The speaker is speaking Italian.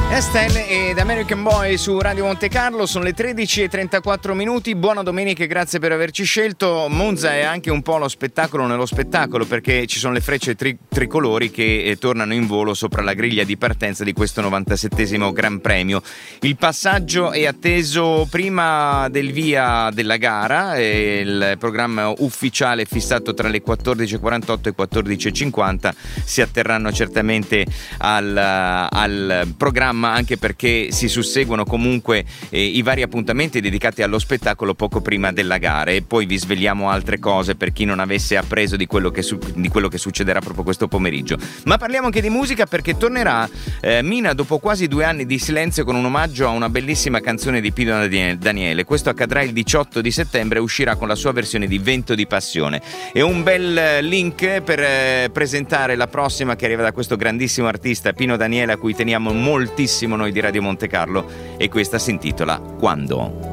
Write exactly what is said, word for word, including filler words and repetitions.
Estelle ed American Boy su Radio Monte Carlo, sono le tredici e trentaquattro minuti. Buona domenica e grazie per averci scelto. Monza è anche un po' lo spettacolo nello spettacolo, perché ci sono le frecce tri- tricolori che eh, tornano in volo sopra la griglia di partenza di questo novantasettesimo Gran Premio. Il passaggio è atteso prima del via della gara, e il programma ufficiale fissato tra le quattordici e quarantotto e quattordici e cinquanta. Si atterranno certamente al, al programma, anche perché si susseguono comunque eh, i vari appuntamenti dedicati allo spettacolo poco prima della gara, e poi vi svegliamo altre cose per chi non avesse appreso di quello che, su- di quello che succederà proprio questo pomeriggio. Ma parliamo anche di musica, perché tornerà eh, Mina dopo quasi due anni di silenzio con un omaggio a una bellissima canzone di Pino Daniele. Questo accadrà il diciotto di settembre, uscirà con la sua versione di Vento di Passione. E un bel link per eh, presentare la prossima, che arriva da questo grandissimo artista Pino Daniele, a cui teniamo moltissimo noi di Radio Monte Carlo, e questa si intitola Quando.